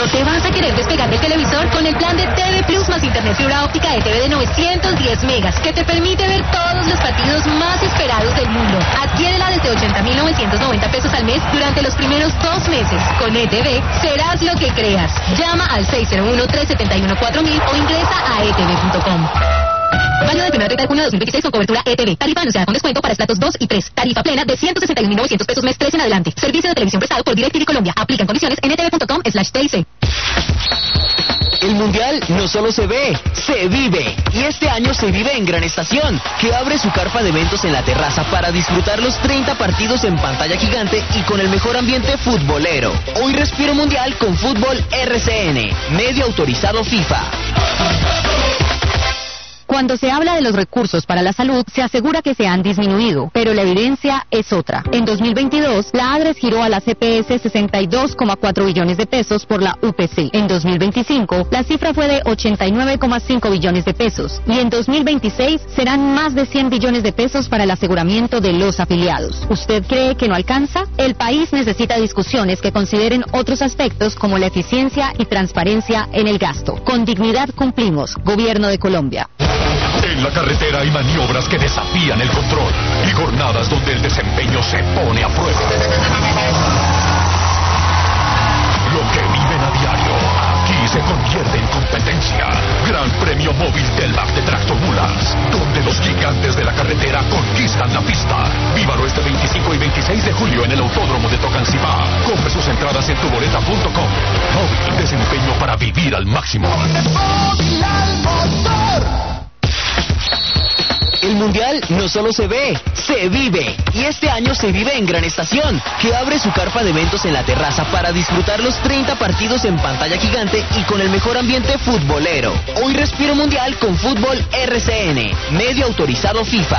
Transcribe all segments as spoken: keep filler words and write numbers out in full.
No te vas a querer despegar del televisor con el plan de T V Plus más internet fibra óptica de T V de novecientos diez megas, que te permite ver todos los partidos más esperados del mundo. Adquiérela desde ochenta mil novecientos noventa pesos al mes durante los primeros dos meses. Con E T V serás lo que creas. Llama al seis cero uno, tres siete uno, cuatro mil o ingresa a e t v punto com. Válido del primero al treinta de junio de dos mil veintiséis con cobertura E T V. Tarifa anunciada con descuento para estratos dos y tres. Tarifa plena de ciento sesenta y un mil novecientos pesos mes tres en adelante. Servicio de televisión prestado por DirecTV Colombia. Aplican condiciones en e t v punto com slash t i c. El Mundial no solo se ve, se vive. Y este año se vive en Gran Estación, que abre su carpa de eventos en la terraza para disfrutar los treinta partidos en pantalla gigante y con el mejor ambiente futbolero. Hoy respiro Mundial con Fútbol R C N, medio autorizado FIFA. Cuando se habla de los recursos para la salud, se asegura que se han disminuido, pero la evidencia es otra. En dos mil veintidós, la ADRES giró a la C P S sesenta y dos coma cuatro billones de pesos por la U P C. En dos mil veinticinco, la cifra fue de ochenta y nueve coma cinco billones de pesos. Y en dos mil veintiséis serán más de cien billones de pesos para el aseguramiento de los afiliados. ¿Usted cree que no alcanza? El país necesita discusiones que consideren otros aspectos como la eficiencia y transparencia en el gasto. Con dignidad cumplimos. Gobierno de Colombia. En la carretera hay maniobras que desafían el control y jornadas donde el desempeño se pone a prueba. Lo que viven a diario, aquí se convierte en competencia. Gran Premio Móvil del Lab de Tractomulas, donde los gigantes de la carretera conquistan la pista. Vívalo este veinticinco y veintiséis de julio en el Autódromo de Tocancipá. Compre sus entradas en tu boleta punto com. Móvil, desempeño para vivir al máximo. Móvil al motor. El Mundial no solo se ve, se vive. Y este año se vive en Gran Estación, que abre su carpa de eventos en la terraza para disfrutar los treinta partidos en pantalla gigante y con el mejor ambiente futbolero. Hoy respiro Mundial con Fútbol R C N, medio autorizado FIFA.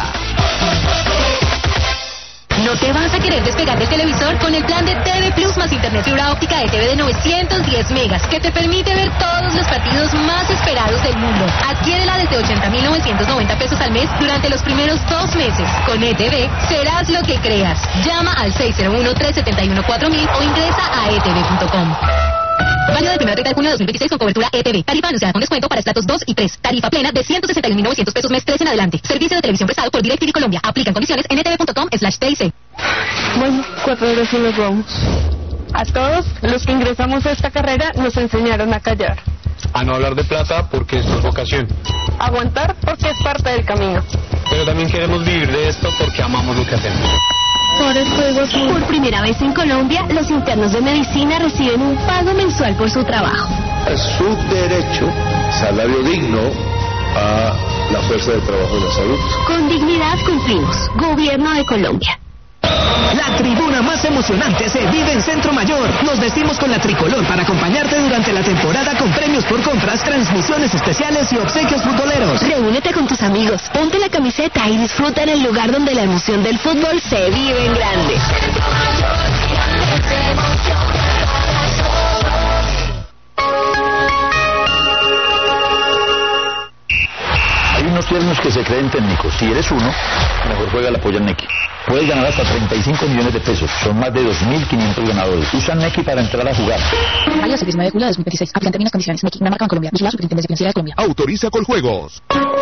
No te vas a querer despegar del televisor con el plan de T V Plus más internet fibra óptica de T V de novecientos diez megas, que te permite ver todos los partidos más esperados del mundo. Adquiérela desde ochenta mil novecientos noventa pesos al mes durante los primeros dos meses. Con E T V serás lo que creas. Llama al seis cero uno, tres siete uno, cuatro mil o ingresa a e t v punto com. Válido del primero al treinta de junio de dos mil veintiséis con cobertura E T V. Tarifa anunciada con descuento para estratos dos y tres. Tarifa plena de ciento sesenta y un mil novecientos pesos mes tres en adelante. Servicio de televisión prestado por DirecTV Colombia. Aplican condiciones en e t v punto com slash t i c. Bueno, cuatro horas y nos vamos. A todos los que ingresamos a esta carrera nos enseñaron a callar. A no hablar de plata porque esto es vocación. Aguantar porque es parte del camino. Pero también queremos vivir de esto porque amamos lo que hacemos. Por el fuego azul. Por primera vez en Colombia, los internos de medicina reciben un pago mensual por su trabajo. Es su derecho, salario digno a la fuerza de trabajo de la salud. Con dignidad cumplimos. Gobierno de Colombia. La tribuna más emocionante se vive en Centro Mayor. Nos vestimos con la tricolor para acompañarte durante la temporada con premios por compras, transmisiones especiales y obsequios futboleros. Reúnete con tus amigos, ponte la camiseta y disfruta en el lugar donde la emoción del fútbol se vive en grande. Hay unos tiernos que se creen técnicos. Si eres uno, mejor juega la polla Neki. Puedes ganar hasta treinta y cinco millones de pesos. Son más de dos mil quinientos ganadores. Usa Neki para entrar a jugar. Válido el diecinueve de julio de dos mil veintiséis. Aplican términos y condiciones. Neki, una marca en Colombia. Vigilado Superintendencia Financiera de Colombia. Autoriza Coljuegos.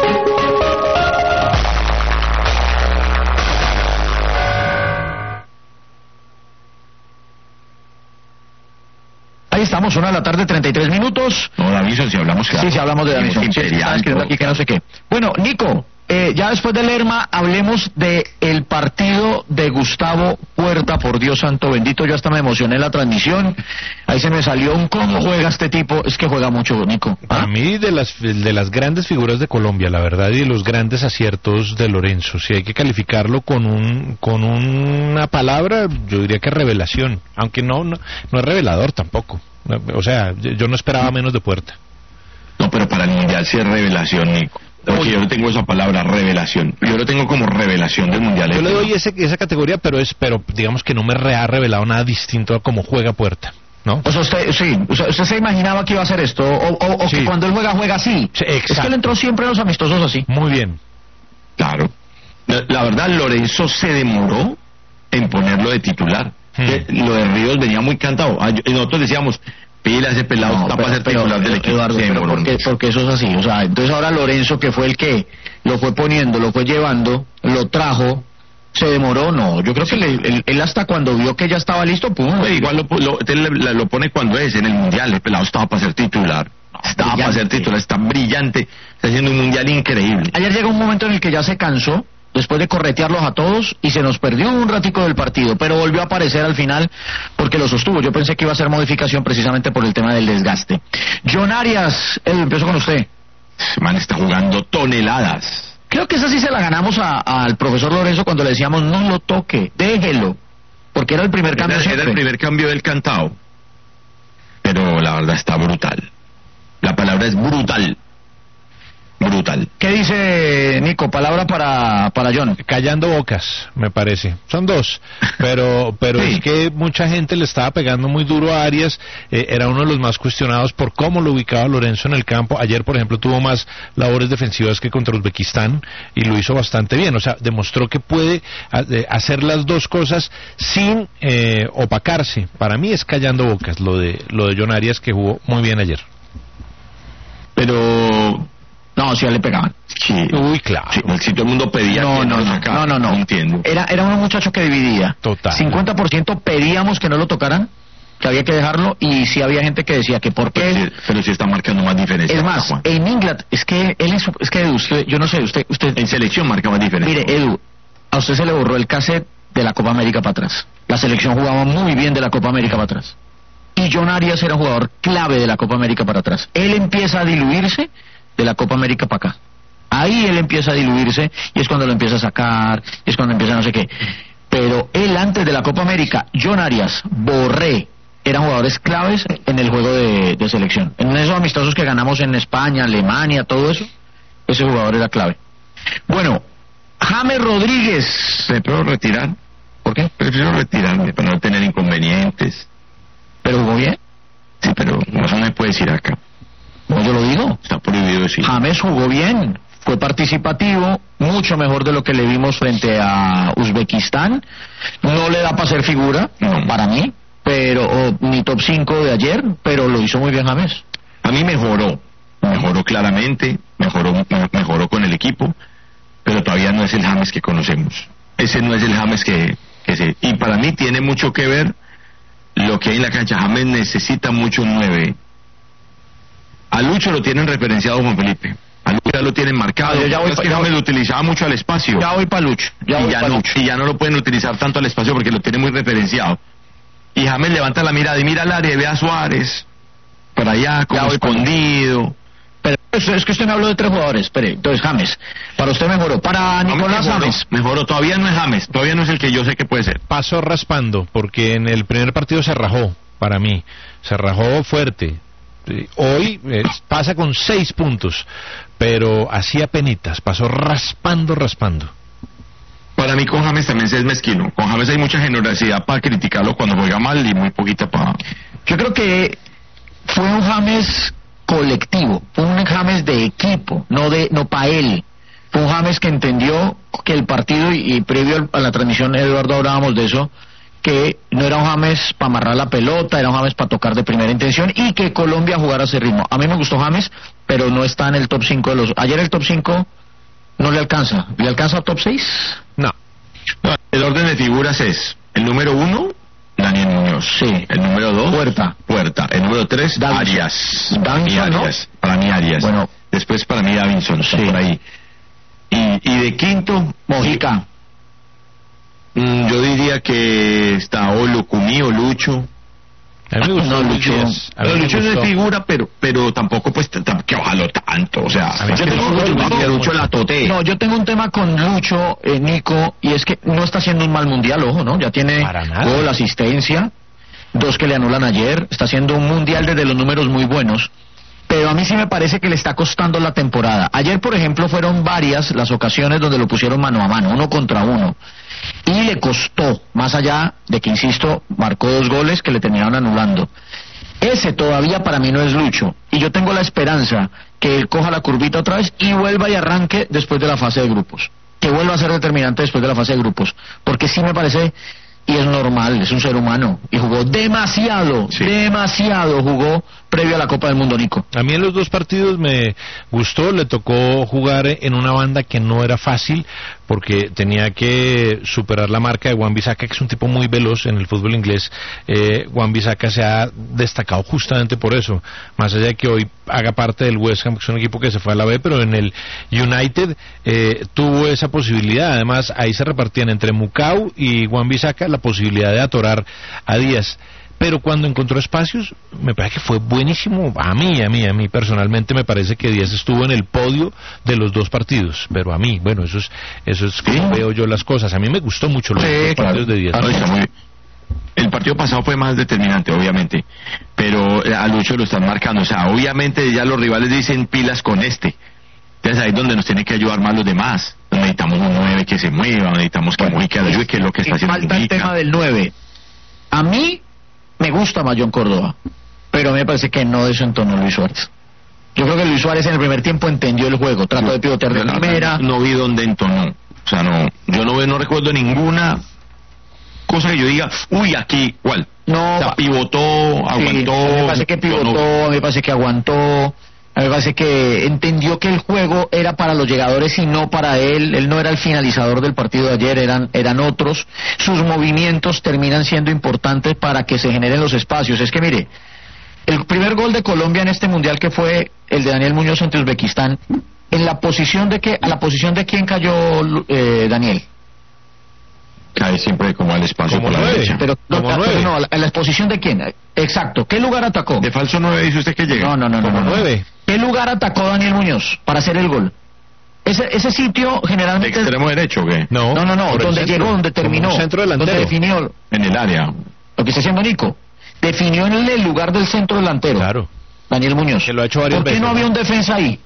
Ahí estamos, una de la tarde, treinta y tres minutos. No, Davison, si hablamos que... Sí, sí, hablamos de Davison. Sí, estaba escribiendo aquí que no sé qué. Bueno, Nico, eh, ya después de Lerma, hablemos de el partido de Gustavo Puerta, por Dios santo bendito. Yo hasta me emocioné en la transmisión. Ahí se me salió un cómo juega este tipo. Es que juega mucho, Nico. ¿Ah? A mí, de las, de las grandes figuras de Colombia, la verdad, y de los grandes aciertos de Lorenzo, si hay que calificarlo con un con una palabra, yo diría que revelación. Aunque no, no, no es revelador tampoco. O sea, yo no esperaba menos de Puerta. No, pero para el Mundial sí es revelación, Nico. Porque yo no tengo esa palabra, revelación. Yo lo tengo como revelación del Mundial. Yo le doy ese, esa categoría, pero es pero digamos que no me ha revelado nada distinto a cómo juega Puerta, ¿no? O sea, usted, sí, o sea, usted se imaginaba que iba a hacer esto, o, o, o sí. Que cuando él juega, juega así. Sí, es que él entró siempre en los amistosos así. Muy bien. Claro. La, la verdad, Lorenzo se demoró en ponerlo de titular. Hmm. Lo de Ríos venía muy cantado. Nosotros decíamos, Pila, ese pelado No, está pero- para ser pero, titular del equipo. Eduardo, Se pero demoró porque, mucho. porque eso es así, o sea, entonces ahora Lorenzo, que fue el que lo fue poniendo, lo fue llevando, lo trajo, se demoró, no, yo creo que le- él, él hasta cuando vio que ya estaba listo, pum, Oye, igual lo, lo, él le- lo pone cuando es, en el Mundial, el pelado estaba para ser titular. Estaba para ser brillante. titular, está brillante, está haciendo un Mundial increíble. Ayer llegó un momento en el que ya se cansó, después de corretearlos a todos, y se nos perdió un ratico del partido, pero volvió a aparecer al final porque lo sostuvo. Yo pensé que iba a ser modificación precisamente por el tema del desgaste. John Arias, Edu, empiezo con usted. Ese man está jugando toneladas. Creo que esa sí se la ganamos a- al profesor Lorenzo cuando le decíamos no lo toque, déjelo, porque era el primer cambio Era, era siempre. el primer cambio del cantado. Pero la verdad está brutal. La palabra es brutal. Brutal. ¿Qué dice Nico? Palabra para, para John. Callando bocas, me parece. Son dos. Pero pero Sí. es que mucha gente le estaba pegando muy duro a Arias. Eh, era uno de los más cuestionados por cómo lo ubicaba Lorenzo en el campo. Ayer, por ejemplo, tuvo más labores defensivas que contra Uzbekistán y lo hizo bastante bien. O sea, demostró que puede a- eh, hacer las dos cosas sin eh, opacarse. Para mí es callando bocas lo de lo de John Arias, que jugó muy bien ayer. Pero... No, sí, ya le pegaban. Sí, Uy, claro. sí, si todo el mundo pedía No, que no, lo no, sacara, no, no, no. entiendo. Era, era un muchacho que dividía. Total. cincuenta por ciento pedíamos que no lo tocaran, que había que dejarlo, y sí había gente que decía que por qué. Pero sí, pero sí está marcando más diferencia. Es más, Juan. en Inglaterra, es que él es, es que Edu, usted, yo no sé, usted, usted, En selección marca más diferencia. mire, Edu, a usted se le borró el cassette de la Copa América para atrás. La selección jugaba muy bien de la Copa América para atrás. Y John Arias era un jugador clave de la Copa América para atrás. Él empieza a diluirse de la Copa América para acá. Ahí él empieza a diluirse y es cuando lo empieza a sacar, y es cuando empieza no sé qué. Pero él antes de la Copa América, John Arias, Borré, eran jugadores claves en el juego de, de selección. En esos amistosos que ganamos en España, Alemania, todo eso, ese jugador era clave. Bueno, James Rodríguez. ¿Me puedo retirar? ¿Por qué? Prefiero retirarme para no tener inconvenientes. ¿Pero jugó bien? Sí, pero no se me puede decir acá. No, yo lo digo. Está prohibido decir. James jugó bien, fue participativo, mucho mejor de lo que le vimos frente a Uzbekistán. No le da para ser figura, No. para mí, pero o, ni top cinco de ayer, pero lo hizo muy bien James. A mí mejoró. Mejoró claramente, mejoró, me- mejoró con el equipo, pero todavía no es el James que conocemos. Ese no es el James que, que se... Y para mí tiene mucho que ver lo que hay en la cancha. James necesita mucho un nueve. A Lucho lo tienen referenciado, Juan Felipe. A Lucho ya lo tienen marcado. Yo ya voy es pa- que ya James voy- lo utilizaba mucho al espacio. Ya voy para Lucho, ya y, voy ya pa' no, Lucho. y ya no lo pueden utilizar tanto al espacio porque lo tiene muy referenciado. Y James levanta la mirada y mira al área y ve a Suárez para allá, como Ya voy pa' escondido. Pero es, es que usted me habló de tres jugadores, espere, entonces James, para usted mejoró, para Nicolás mejoró, James. mejoró, todavía no es James, todavía no es el que yo sé que puede ser. Pasó raspando, porque en el primer partido se rajó, para mí, se rajó fuerte. Eh, Hoy eh, pasa con seis puntos, pero hacía penitas, pasó raspando, raspando. Para mí con James también se es mezquino. Con James hay mucha generosidad para criticarlo cuando juega mal y muy poquita para... Yo creo que fue un James colectivo, fue un James de equipo, no de no para él. Fue un James que entendió que el partido, y, y previo al- a la transmisión, Eduardo, hablábamos de eso, que no era un James para amarrar la pelota, era un James para tocar de primera intención y que Colombia jugara a ese ritmo. A mí me gustó James, pero no está en el top cinco de los... Ayer el top cinco no le alcanza. ¿Le alcanza al top seis? No. No, el orden de figuras es el número uno, Daniel Muñoz. Sí. El número dos, Puerta. Puerta. El número tres, Davinson. Arias. Para mí Davinson, ¿no? Arias. Para mí Arias. Bueno. Después para mí Davinson, está Sí. por ahí. Y, y de quinto, Mojica. mm, yo diría que está o Lucumí o Lucho. A mí me gustó No, Luis Lucho. Díaz, a mí Pero me Lucho no es gustó. figura, pero pero tampoco pues t- t- que ojalá tanto, o sea, A mí es que me Lucho, gustó Lucho, Lucho. Lucho la toté. No, yo tengo un tema con Lucho, eh, Nico, y es que no está haciendo un mal mundial, ojo, ¿no? Ya tiene Para nada. gol, asistencia, dos que le anulan ayer, está haciendo un mundial desde los números muy buenos, pero a mí sí me parece que le está costando la temporada. Ayer, por ejemplo, fueron varias las ocasiones donde lo pusieron mano a mano, uno contra uno, y le costó, más allá de que, insisto, marcó dos goles que le terminaron anulando. Ese todavía para mí no es Lucho, y yo tengo la esperanza que él coja la curvita otra vez y vuelva y arranque después de la fase de grupos, que vuelva a ser determinante después de la fase de grupos, porque sí me parece y es normal, es un ser humano, y jugó demasiado, sí. demasiado jugó previo a la Copa del Mundo, Nico. A mí en los dos partidos me gustó, le tocó jugar en una banda que no era fácil, porque tenía que superar la marca de Wan-Bissaka, que es un tipo muy veloz en el fútbol inglés. eh, Wan-Bissaka se ha destacado justamente por eso, más allá de que hoy haga parte del West Ham, que es un equipo que se fue a la B, pero en el United eh, tuvo esa posibilidad. Además, ahí se repartían entre Mukau y Wan-Bissaka la posibilidad de atorar a Díaz. Pero cuando encontró espacios, me parece que fue buenísimo. A mí, a mí, a mí personalmente me parece que Díaz estuvo en el podio de los dos partidos. Pero a mí, bueno, eso es eso es como veo yo las cosas. A mí me gustó mucho los sí, dos claro. partidos de Díaz. Claro, el partido pasado fue más determinante, obviamente, pero a Lucho lo están marcando. O sea, obviamente ya los rivales dicen pilas con este. Entonces ahí es donde nos tiene que ayudar más los demás. Necesitamos un nueve que se mueva, necesitamos que bueno, Mujica le ayude, que es lo que está haciendo falta Mujica. El tema del nueve. A mí me gusta Mayón Córdoba, pero a mí me parece que no desentonó Luis Suárez. Yo creo que Luis Suárez en el primer tiempo entendió el juego, trató de pivotear de no, primera. No, no vi dónde entonó. O sea, no, yo no, no recuerdo ninguna cosa que yo diga, uy, aquí, ¿cuál? No. O sea, pivotó, aguantó. Sí, a mí me parece que pivotó, no. a mí me parece que aguantó. A mí me parece que entendió que el juego era para los llegadores y no para él. Él no era el finalizador del partido de ayer, eran, eran otros. Sus movimientos terminan siendo importantes para que se generen los espacios. Es que mire, el primer gol de Colombia en este mundial, que fue el de Daniel Muñoz ante Uzbekistán, en la posición de que, a la posición de quién cayó eh, Daniel. Cae siempre como al espacio como por la derecha. Pero, no, pero no, ¿en la exposición de quién? Exacto. ¿Qué lugar atacó? De falso nueve dice usted que llega. No, no, no, no, no, no. nueve. ¿Qué lugar atacó Daniel Muñoz para hacer el gol? Ese, ese sitio generalmente... ¿De extremo derecho o qué? No, no, no, no donde llegó, donde terminó, centro delantero. donde definió... En el área. Lo que está haciendo Nico. Definió en el lugar del centro delantero. Claro. Daniel Muñoz. Que lo ha hecho varias ¿Por qué veces, no había un defensa ahí?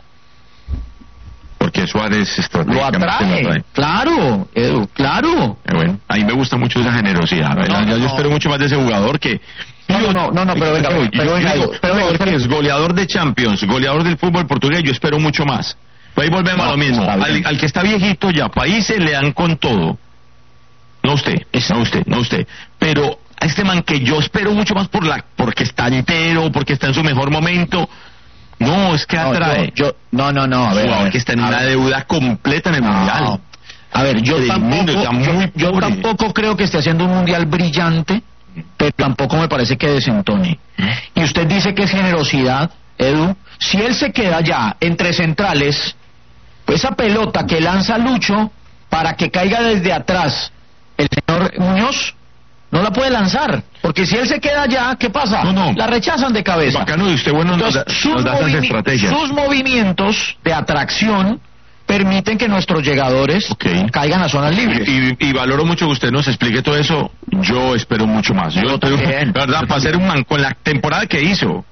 Porque Suárez lo atrae, lo atrae. Claro, Edu, claro. Eh, bueno, a mí me gusta mucho esa generosidad. No, no, yo no. espero mucho más de ese jugador que... No, no, no, no, no pero venga, pero, pero venga, digo, pero venga, pero, es goleador de Champions, goleador del fútbol portugués, yo espero mucho más. Pues ahí volvemos no, a lo mismo. Al, al que está viejito ya, países le dan con todo. No usted, no usted, no usted. Pero a este man que yo espero mucho más por la, porque está entero, porque está en su mejor momento... No, es que atrae. No, yo, yo, no, no, no, a ver, a ver, que está en una ver. deuda completa en el no. mundial. A ver, yo tampoco, yo, yo tampoco creo que esté haciendo un mundial brillante, pero tampoco me parece que desentone. Y usted dice que es generosidad, Edu. Si él se queda ya entre centrales, pues esa pelota que lanza Lucho para que caiga desde atrás el señor Muñoz, no la puede lanzar, porque si él se queda allá, ¿qué pasa? No, no. La rechazan de cabeza. Bacano, y usted bueno Entonces, nos, sus, nos da esas estrategias. Sus movimientos de atracción permiten que nuestros llegadores okay. caigan a zonas libres. Y, y valoro mucho que usted nos explique todo eso. Yo espero mucho más. Yo, Yo estoy, también. verdad, para ser un man con la temporada que hizo,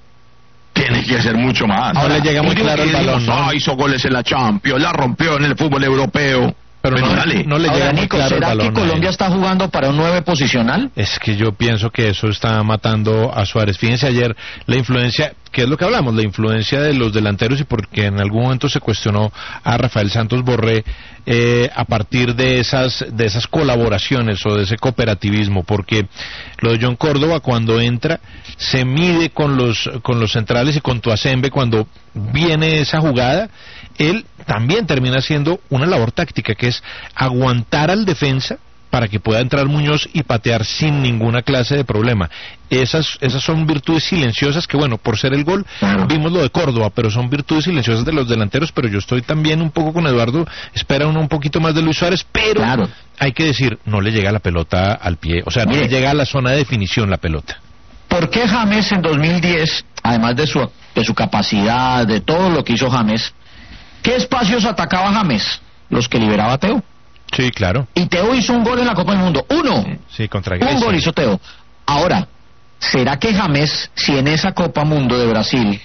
tiene que hacer mucho más. Ahora le llega muy claro el balón, ¿no? ¿no? Hizo goles en la Champions, la rompió en el fútbol europeo. Pero bueno, no, dale. no le Ahora, llega muy Nico, claro ¿será el balón que Colombia está jugando para un nueve posicional? Es que yo pienso que eso está matando a Suárez. Fíjense ayer la influencia, que es lo que hablamos, la influencia de los delanteros, y porque en algún momento se cuestionó a Rafael Santos Borré eh, a partir de esas de esas colaboraciones o de ese cooperativismo, porque lo de John Córdoba cuando entra se mide con los con los centrales, y con Tuazembe cuando viene esa jugada, él también termina haciendo una labor táctica, que es aguantar al defensa para que pueda entrar Muñoz y patear sin ninguna clase de problema. Esas esas son virtudes silenciosas que, bueno, por ser el gol, claro. Vimos lo de Córdoba, pero son virtudes silenciosas de los delanteros. Pero yo estoy también un poco con Eduardo, espera uno un poquito más de Luis Suárez, pero claro. Hay que decir, no le llega la pelota al pie, o sea, no Mire, le llega a la zona de definición la pelota. ¿Por qué James en dos mil diez, además de su, de su capacidad, de todo lo que hizo James, qué espacios atacaba James? Los que liberaba Teo. Sí, claro. Y Teo hizo un gol en la Copa del Mundo. Uno. Sí, contra Grecia. Un gol hizo Teo. Ahora, ¿será que James, si en esa Copa Mundo de Brasil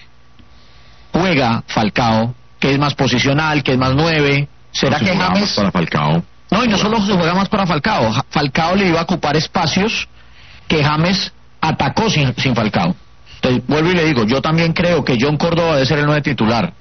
juega Falcao, que es más posicional, que es más nueve, ¿será no que James... para Falcao? No, y no solo se juega más para Falcao. Falcao le iba a ocupar espacios que James atacó sin, sin Falcao. Entonces, vuelvo y le digo, yo también creo que John Córdoba debe ser el nueve titular.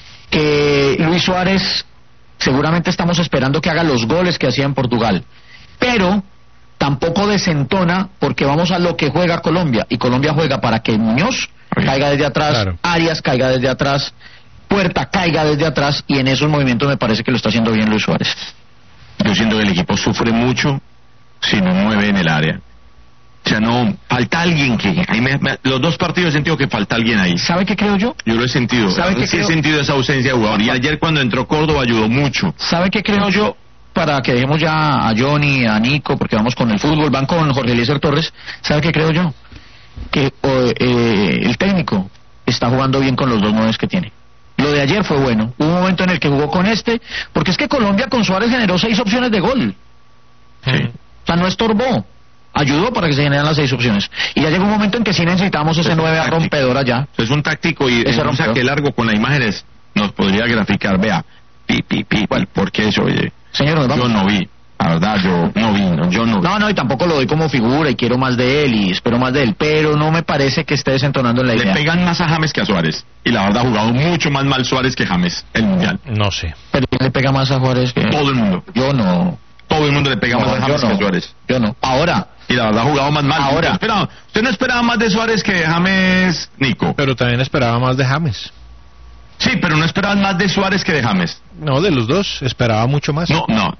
Que Luis Suárez... seguramente estamos esperando que haga los goles que hacía en Portugal. Pero tampoco desentona porque vamos a lo que juega Colombia, y Colombia juega para que Muñoz caiga desde atrás, claro. Arias caiga desde atrás, Puerta caiga desde atrás, y en esos movimientos me parece que lo está haciendo bien Luis Suárez. Yo siento que el equipo sufre mucho si no mueve en el área. O sea, no, falta alguien que... Ahí me, me, los dos partidos he sentido que falta alguien ahí. ¿Sabe qué creo yo? Yo lo he sentido. ¿Sabe qué sí creo? He sentido esa ausencia de jugador. Y ayer cuando entró Córdoba ayudó mucho. ¿Sabe qué creo yo? Para que dejemos ya a Johnny, a Nico, porque vamos con el fútbol, van con Jorge Eliezer Torres. ¿Sabe qué creo yo? Que eh, eh, el técnico está jugando bien con los dos nueves que tiene. Lo de ayer fue bueno. Hubo un momento en el que jugó con este, porque es que Colombia con Suárez generó seis opciones de gol. Sí. O sea, no estorbó. Ayudó para que se generaran las seis opciones. Y ya llegó un momento en que sí necesitamos ese nueve a rompedor allá. Es un táctico y ese un saque largo con las imágenes nos podría graficar. Vea, pi, pi, pi, pi, ¿por qué eso? Oye, señor, yo no vi. La verdad, yo no vi, no, yo no vi. No, no, y tampoco lo doy como figura y quiero más de él y espero más de él, pero no me parece que esté desentonando en la idea. Le pegan más a James que a Suárez. Y la verdad ha jugado mucho más mal Suárez que James, el Mundial. No sé. ¿Pero quién le pega más a Juárez que...? Todo el mundo. Yo no. Todo el mundo le pega no, más a James no. que a Suárez. Yo no. Ahora... Y la verdad ha jugado más mal. Ahora. ¿Usted, esperaba, usted no esperaba más de Suárez que de James, Nico? Pero también esperaba más de James. Sí, pero no esperaban más de Suárez que de James. No, de los dos, esperaba mucho más. No, no.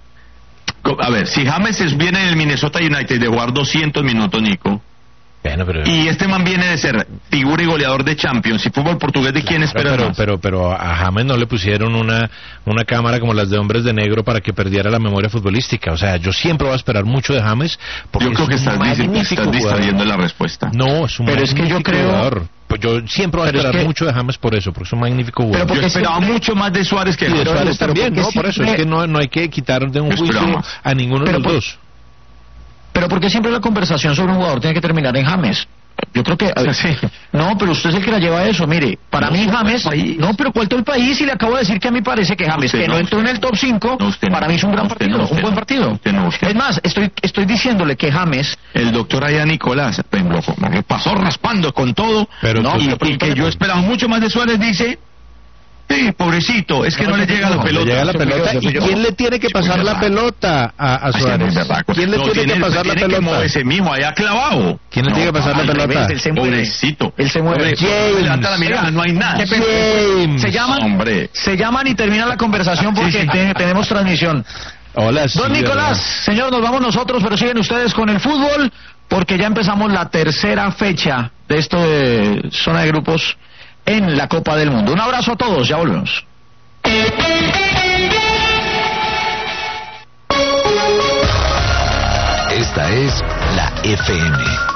A ver, si James es, viene del Minnesota United de jugar doscientos minutos, Nico, bueno, pero... y este man viene de ser figura y goleador de Champions y fútbol portugués, ¿de quién claro, espera pero, más? Pero, pero a James no le pusieron una, una cámara como las de Hombres de Negro para que perdiera la memoria futbolística. O sea, yo siempre voy a esperar mucho de James. Porque yo creo que estás, estás distrayendo la respuesta. No, es un pero es que yo creo... jugador. Pues yo siempre voy a esperar es que... mucho de James por eso, porque es un magnífico jugador. Pero yo esperaba siempre... mucho más de Suárez que de James. Suárez también, ¿no? Por eso es que no, no hay que quitar de un juicio a ninguno de los por... dos. Pero porque siempre la conversación sobre un jugador tiene que terminar en James. Yo creo que... Sí. No, pero usted es el que la lleva a eso. Mire, para no, mí James... No, pero ¿cuál todo el país? Y le acabo de decir que a mí parece que James, que no, no entró en el top cinco, no, para mí es un gran partido, no, un buen partido. Usted no, usted es más, estoy estoy diciéndole que James... El doctor allá Nicolás me pasó raspando con todo, pero no, y, y que yo esperaba mucho más de Suárez, dice... Sí, pobrecito, es que no, no le llega la pelota. Le llega la pelota. ¿Y quién le tiene que pasar la pelota a, a Suárez? ¿Quién le tiene, tiene que pasar la pelota? Ese mismo allá clavado. ¿Quién le tiene que pasar la pelota? Él se mueve. Pobrecito. Él se mueve. James. Levanta la mirada, no hay nada. James. Se llaman, Hombre. se llaman y termina la conversación porque sí, sí. Te, tenemos transmisión. Hola, sí, Don Nicolás, ¿verdad? Señor, nos vamos nosotros, pero siguen ustedes con el fútbol porque ya empezamos la tercera fecha de esto de zona de grupos en la Copa del Mundo. Un abrazo a todos, ya volvemos. Esta es la F M.